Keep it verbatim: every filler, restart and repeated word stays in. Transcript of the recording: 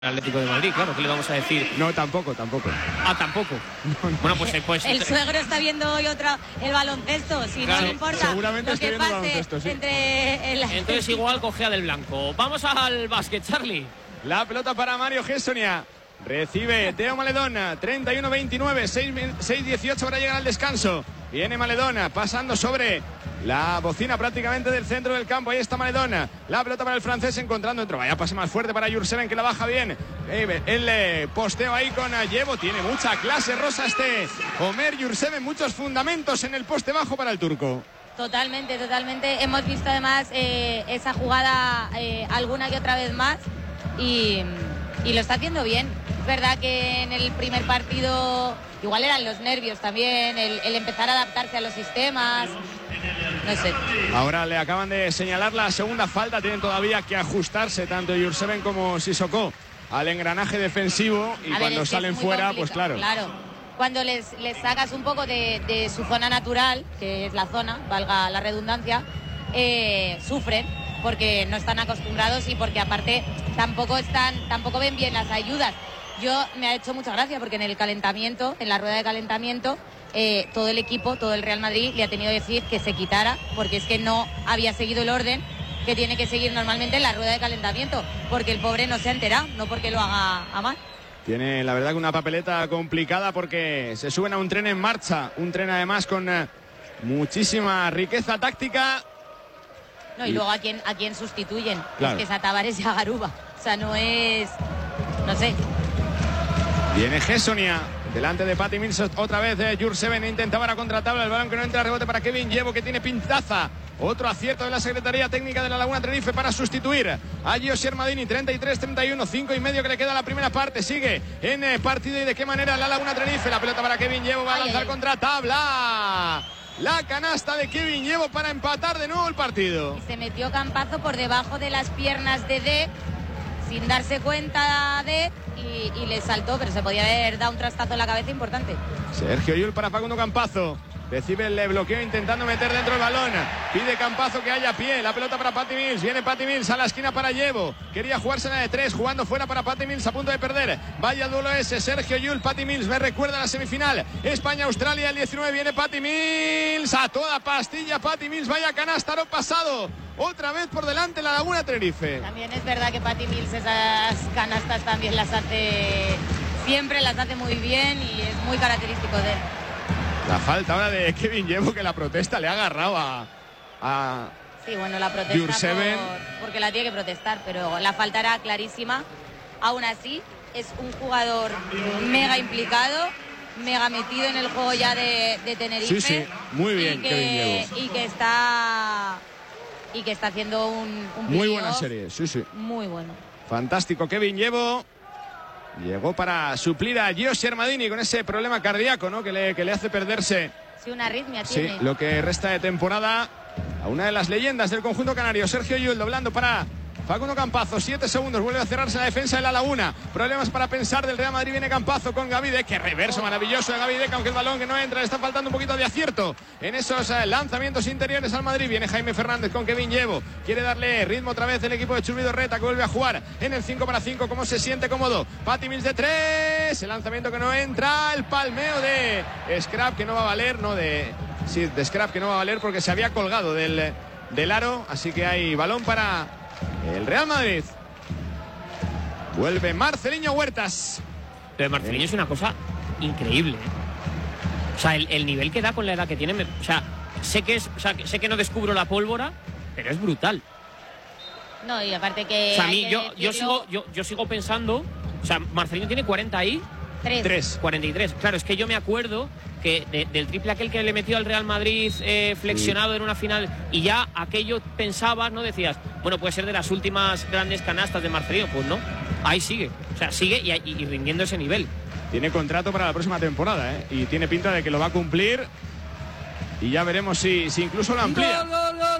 Atlético de Madrid, claro, ¿qué le vamos a decir? No, tampoco, tampoco. Ah, tampoco. No, no. Bueno, pues, pues el suegro está viendo hoy otra el baloncesto, si claro, no le importa seguramente lo que pase sí. entre el... Entonces igual cogea del blanco. Vamos al básquet, Charlie. La pelota para Mario Gessonia. Recibe Teo Maledona, treinta y uno veintinueve, seis dieciocho para llegar al descanso. Viene Maledona, pasando sobre la bocina prácticamente del centro del campo. Ahí está Maledona. La pelota para el francés, encontrando dentro. Vaya pase más fuerte para Jurseven, que la baja bien. El eh, posteo ahí con Yevo. Tiene mucha clase rosa este Omer Jurseven. Muchos fundamentos en el poste bajo para el turco. Totalmente, totalmente. Hemos visto además eh, esa jugada eh, alguna que otra vez más. Y, y lo está haciendo bien. Es verdad que en el primer partido igual eran los nervios también, el, el empezar a adaptarse a los sistemas, no sé. Ahora le acaban de señalar la segunda falta, tienen todavía que ajustarse tanto Jurseven como Sissoko al engranaje defensivo y a cuando ver, salen fuera, pues claro. Claro, cuando les, les sacas un poco de, de su zona natural, que es la zona, valga la redundancia, eh, sufren porque no están acostumbrados y porque aparte tampoco están, tampoco ven bien las ayudas. Yo me ha hecho mucha gracia porque en el calentamiento, en la rueda de calentamiento, eh, todo el equipo, todo el Real Madrid le ha tenido que decir que se quitara porque es que no había seguido el orden que tiene que seguir normalmente en la rueda de calentamiento, porque el pobre no se ha enterado, no porque lo haga a mal. Tiene la verdad que una papeleta complicada porque se suben a un tren en marcha, un tren además con eh, muchísima riqueza táctica. No, y, y luego a quién, a quién sustituyen, claro. Es que es a Tavares y a Garuba, o sea, no es, no sé. Viene Gessonia, delante de Patty Mills, otra vez eh, Jurseven intentaba la contratabla, el balón que no entra, rebote para Kevin Yevo, que tiene pintaza. Otro acierto de la Secretaría Técnica de la Laguna Tenerife para sustituir a Gio Siermadini. Treinta y tres treinta y uno, cinco y medio que le queda la primera parte. Sigue en eh, partido y de qué manera la Laguna Tenerife. La pelota para Kevin Yevo, va a lanzar contra tabla. La canasta de Kevin Yevo para empatar de nuevo el partido. Y se metió Campazo por debajo de las piernas de De, sin darse cuenta de y, y le saltó, pero se podía haber dado un trastazo en la cabeza importante. Sergio Llull para Facundo Campazo. Recibe el bloqueo intentando meter dentro el balón. Pide Campazo que haya pie. La pelota para Patty Mills. Viene Patty Mills a la esquina para Yevo. Quería jugársela de tres. Jugando fuera para Patty Mills a punto de perder. Vaya duelo ese. Sergio Llull, Patty Mills. Me recuerda a la semifinal. España-Australia el diecinueve. Viene Patty Mills. A toda pastilla Patty Mills. Vaya canasta. No pasado. Otra vez por delante la Laguna Tenerife. También es verdad que Patty Mills esas canastas también las hace. Siempre las hace muy bien y es muy característico de él. La falta ahora de Kevin Yevo, que la protesta le ha agarrado a, a sí, bueno, la protesta por, porque la tiene que protestar, pero la falta era clarísima. Aún así, es un jugador mega implicado, mega metido en el juego ya de, de Tenerife. Sí, sí, muy bien, y que, Kevin Yevo. Y que está y que está haciendo un, un muy buena serie, sí, sí. Muy bueno. Fantástico Kevin Yevo. Llegó para suplir a Gio Siermadini con ese problema cardíaco, ¿no? Que le, que le hace perderse. Sí, una arritmia sí, tiene. Lo que resta de temporada a una de las leyendas del conjunto canario. Sergio Llull doblando para Facundo Campazo. Siete segundos, vuelve a cerrarse la defensa de la Laguna. Problemas para pensar del Real Madrid. Viene Campazo con Gavide. Qué reverso maravilloso de Gavide, aunque el balón que no entra. Le está faltando un poquito de acierto en esos eh, lanzamientos interiores al Madrid. Viene Jaime Fernández con Kevin Yevo. Quiere darle ritmo otra vez el equipo de Churrido Reta, que vuelve a jugar en el cinco para cinco. ¿Cómo se siente cómodo? Patty Mills de tres. El lanzamiento que no entra. El palmeo de Scrap que no va a valer. No de... Sí, de Scrap que no va a valer porque se había colgado del, del aro. Así que hay balón para el Real Madrid. Vuelve Marceliño Huertas. Pero Marceliño es una cosa increíble, ¿eh? O sea, el, el nivel que da con la edad que tiene. Me, o sea, sé que es, o sea, sé que no descubro la pólvora, pero es brutal. No, y aparte que. O sea, a mí, yo, yo sigo, yo, yo sigo pensando. O sea, Marceliño tiene cuarenta y tres. cuarenta y tres. Claro, es que yo me acuerdo que de, del triple aquel que le metió al Real Madrid eh, flexionado sí. en una final, y ya aquello pensabas, ¿no? Decías, bueno, puede ser de las últimas grandes canastas de Marcelino. Pues no, ahí sigue. O sea, sigue y, y, y rindiendo ese nivel. Tiene contrato para la próxima temporada, ¿eh? Y tiene pinta de que lo va a cumplir. Y ya veremos si, si incluso lo amplía.